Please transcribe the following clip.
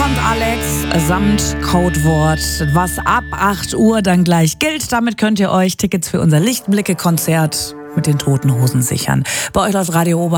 und Alex samt Codewort, was ab 8 Uhr dann gleich gilt. Damit könnt ihr euch Tickets für unser Lichtblicke-Konzert mit den Toten Hosen sichern. Bei euch läuft Radio Ober